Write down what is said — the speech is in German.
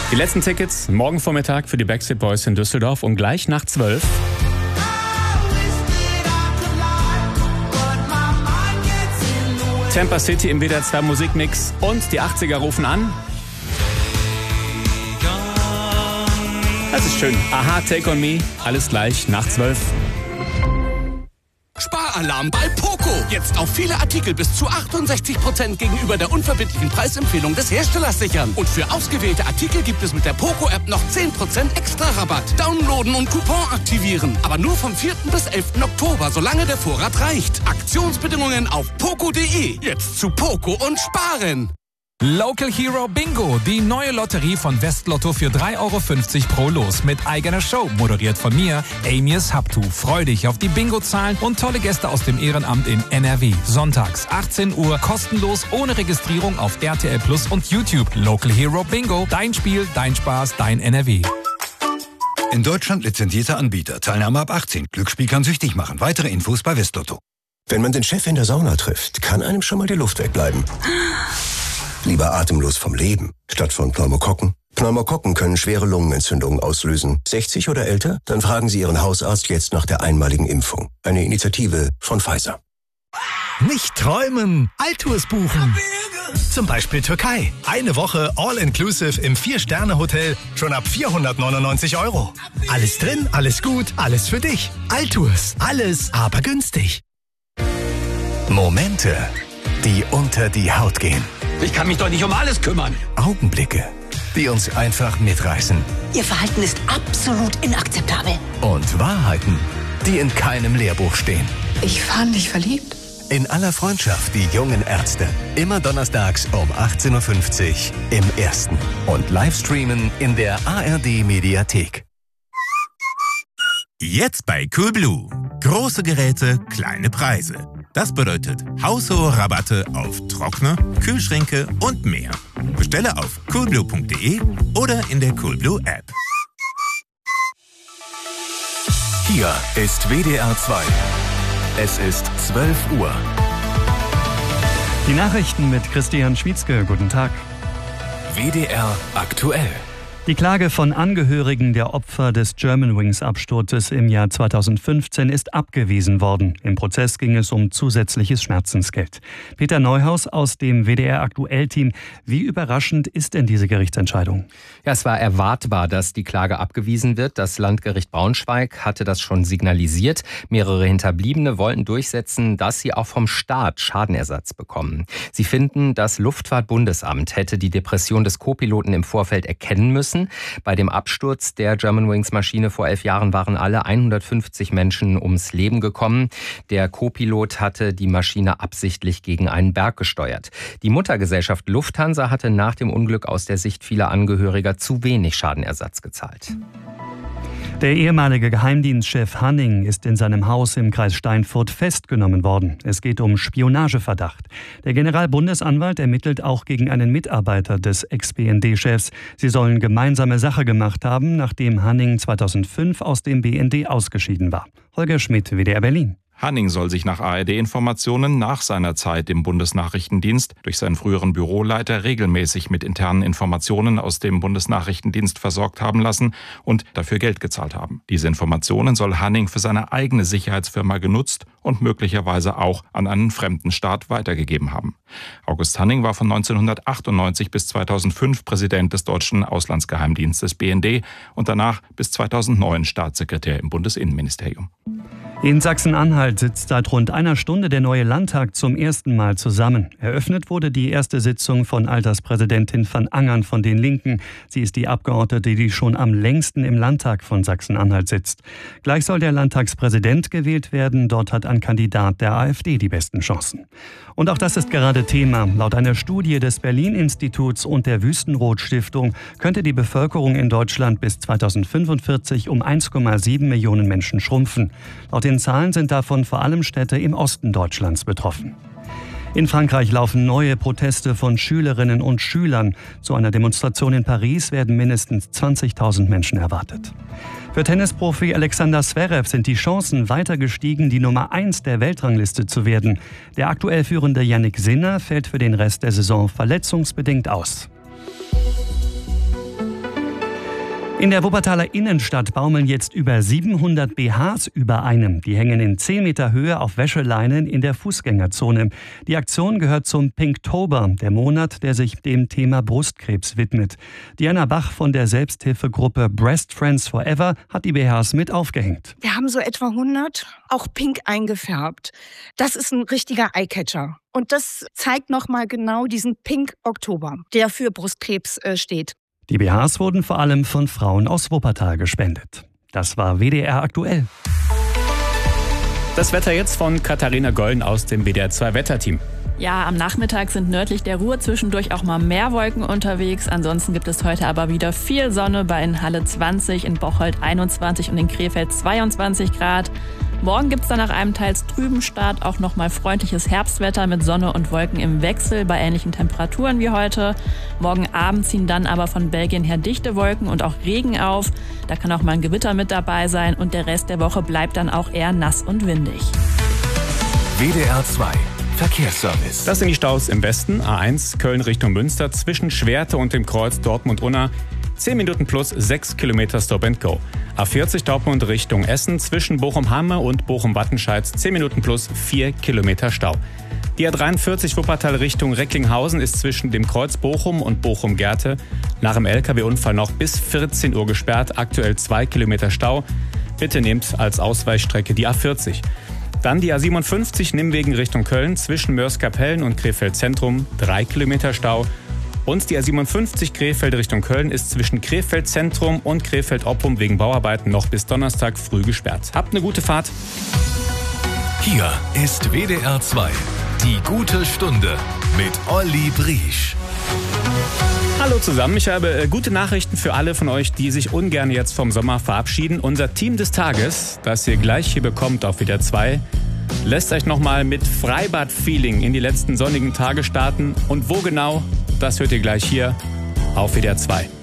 Die letzten Tickets morgen Vormittag für die Backstreet Boys in Düsseldorf und gleich nach 12. Tampa City im WDR 2 Musikmix und die 80er rufen an. Das ist schön. Aha, Take on Me, alles gleich nach 12. Sparalarm bei Poco. Jetzt auf viele Artikel bis zu 68% gegenüber der unverbindlichen Preisempfehlung des Herstellers sichern. Und für ausgewählte Artikel gibt es mit der Poco-App noch 10% extra Rabatt. Downloaden und Coupon aktivieren. Aber nur vom 4. bis 11. Oktober, solange der Vorrat reicht. Aktionsbedingungen auf poco.de. Jetzt zu Poco und sparen. Local Hero Bingo, die neue Lotterie von Westlotto für 3,50 € pro Los mit eigener Show, moderiert von mir, Amias Haptu. Freu dich auf die Bingo-Zahlen und tolle Gäste aus dem Ehrenamt in NRW. Sonntags, 18 Uhr, kostenlos, ohne Registrierung auf RTL Plus und YouTube. Local Hero Bingo, dein Spiel, dein Spaß, dein NRW. In Deutschland lizenzierter Anbieter. Teilnahme ab 18. Glücksspiel kann süchtig machen. Weitere Infos bei Westlotto. Wenn man den Chef in der Sauna trifft, kann einem schon mal die Luft wegbleiben. Lieber atemlos vom Leben, statt von Pneumokokken. Pneumokokken können schwere Lungenentzündungen auslösen. 60 oder älter? Dann fragen Sie Ihren Hausarzt jetzt nach der einmaligen Impfung. Eine Initiative von Pfizer. Nicht träumen, Alltours buchen. Zum Beispiel Türkei. Eine Woche All-Inclusive im 4-Sterne-Hotel. Schon ab 499 €. Alles drin, alles gut, alles für dich. Alltours. Alles, aber günstig. Momente, die unter die Haut gehen. Ich kann mich doch nicht um alles kümmern. Augenblicke, die uns einfach mitreißen. Ihr Verhalten ist absolut inakzeptabel. Und Wahrheiten, die in keinem Lehrbuch stehen. Ich fand dich verliebt. In aller Freundschaft, die jungen Ärzte. Immer donnerstags um 18.50 Uhr im Ersten. Und Livestreamen in der ARD-Mediathek. Jetzt bei Coolblue. Große Geräte, kleine Preise. Das bedeutet haushohe Rabatte auf Trockner, Kühlschränke und mehr. Bestelle auf coolblue.de oder in der Coolblue App. Hier ist WDR 2. Es ist 12 Uhr. Die Nachrichten mit Christian Schwietzke. Guten Tag. WDR aktuell. Die Klage von Angehörigen der Opfer des Germanwings-Absturzes im Jahr 2015 ist abgewiesen worden. Im Prozess ging es um zusätzliches Schmerzensgeld. Peter Neuhaus aus dem WDR-Aktuell-Team. Wie überraschend ist denn diese Gerichtsentscheidung? Ja, es war erwartbar, dass die Klage abgewiesen wird. Das Landgericht Braunschweig hatte das schon signalisiert. Mehrere Hinterbliebene wollten durchsetzen, dass sie auch vom Staat Schadenersatz bekommen. Sie finden, das Luftfahrtbundesamt hätte die Depression des Co-Piloten im Vorfeld erkennen müssen. Bei dem Absturz der Germanwings-Maschine vor 11 Jahren waren alle 150 Menschen ums Leben gekommen. Der Co-Pilot hatte die Maschine absichtlich gegen einen Berg gesteuert. Die Muttergesellschaft Lufthansa hatte nach dem Unglück aus der Sicht vieler Angehöriger zu wenig Schadenersatz gezahlt. Der ehemalige Geheimdienstchef Hanning ist in seinem Haus im Kreis Steinfurt festgenommen worden. Es geht um Spionageverdacht. Der Generalbundesanwalt ermittelt auch gegen einen Mitarbeiter des Ex-BND-Chefs. Sie sollen gemeinsame Sache gemacht haben, nachdem Hanning 2005 aus dem BND ausgeschieden war. Holger Schmidt, WDR Berlin. Hanning soll sich nach ARD-Informationen nach seiner Zeit im Bundesnachrichtendienst durch seinen früheren Büroleiter regelmäßig mit internen Informationen aus dem Bundesnachrichtendienst versorgt haben lassen und dafür Geld gezahlt haben. Diese Informationen soll Hanning für seine eigene Sicherheitsfirma genutzt und möglicherweise auch an einen fremden Staat weitergegeben haben. August Hanning war von 1998 bis 2005 Präsident des deutschen Auslandsgeheimdienstes BND und danach bis 2009 Staatssekretär im Bundesinnenministerium. In Sachsen-Anhalt sitzt seit rund einer Stunde der neue Landtag zum ersten Mal zusammen. Eröffnet wurde die erste Sitzung von Alterspräsidentin van Angern von den Linken. Sie ist die Abgeordnete, die schon am längsten im Landtag von Sachsen-Anhalt sitzt. Gleich soll der Landtagspräsident gewählt werden. Dort hat ein Kandidat der AfD die besten Chancen. Und auch das ist gerade Thema. Laut einer Studie des Berlin-Instituts und der Wüstenrot-Stiftung könnte die Bevölkerung in Deutschland bis 2045 um 1,7 Millionen Menschen schrumpfen. Laut den Zahlen sind davon vor allem Städte im Osten Deutschlands betroffen. In Frankreich laufen neue Proteste von Schülerinnen und Schülern. Zu einer Demonstration in Paris werden mindestens 20.000 Menschen erwartet. Für Tennisprofi Alexander Zverev sind die Chancen weiter gestiegen, die Nummer 1 der Weltrangliste zu werden. Der aktuell führende Jannik Sinner fällt für den Rest der Saison verletzungsbedingt aus. In der Wuppertaler Innenstadt baumeln jetzt über 700 BHs über einem. Die hängen in 10 Meter Höhe auf Wäscheleinen in der Fußgängerzone. Die Aktion gehört zum Pinktober, der Monat, der sich dem Thema Brustkrebs widmet. Diana Bach von der Selbsthilfegruppe Breast Friends Forever hat die BHs mit aufgehängt. Wir haben so etwa 100, auch pink eingefärbt. Das ist ein richtiger Eyecatcher. Und das zeigt nochmal genau diesen Pink Oktober, der für Brustkrebs steht. Die BHs wurden vor allem von Frauen aus Wuppertal gespendet. Das war WDR aktuell. Das Wetter jetzt von Katharina Gollen aus dem WDR 2 Wetterteam. Ja, am Nachmittag sind nördlich der Ruhr zwischendurch auch mal mehr Wolken unterwegs. Ansonsten gibt es heute aber wieder viel Sonne, bei in Halle 20, in Bocholt 21 und in Krefeld 22 Grad. Morgen gibt es dann nach einem teils trüben Start auch nochmal freundliches Herbstwetter mit Sonne und Wolken im Wechsel bei ähnlichen Temperaturen wie heute. Morgen Abend ziehen dann aber von Belgien her dichte Wolken und auch Regen auf. Da kann auch mal ein Gewitter mit dabei sein und der Rest der Woche bleibt dann auch eher nass und windig. WDR 2 Verkehrsservice. Das sind die Staus im Westen. A1 Köln Richtung Münster zwischen Schwerte und dem Kreuz Dortmund-Unna. 10 Minuten plus 6 Kilometer Stop and Go. A40 Dortmund Richtung Essen zwischen Bochum-Hamme und Bochum-Wattenscheid 10 Minuten plus 4 Kilometer Stau. Die A43 Wuppertal Richtung Recklinghausen ist zwischen dem Kreuz Bochum und Bochum-Gerte nach dem LKW-Unfall noch bis 14 Uhr gesperrt. Aktuell 2 Kilometer Stau. Bitte nehmt als Ausweichstrecke die A40. Dann die A57 Nimwegen Richtung Köln zwischen Mörs-Kapellen und Krefeld Zentrum 3 Kilometer Stau. Und die A57 Krefeld Richtung Köln ist zwischen Krefeld Zentrum und Krefeld Oppum wegen Bauarbeiten noch bis Donnerstag früh gesperrt. Habt eine gute Fahrt. Hier ist WDR 2, die gute Stunde mit Olli Briesch. Hallo zusammen, ich habe gute Nachrichten für alle von euch, die sich ungern jetzt vom Sommer verabschieden. Unser Team des Tages, das ihr gleich hier bekommt auf WDR 2, lässt euch nochmal mit Freibad-Feeling in die letzten sonnigen Tage starten. Und wo genau, das hört ihr gleich hier auf WDR 2.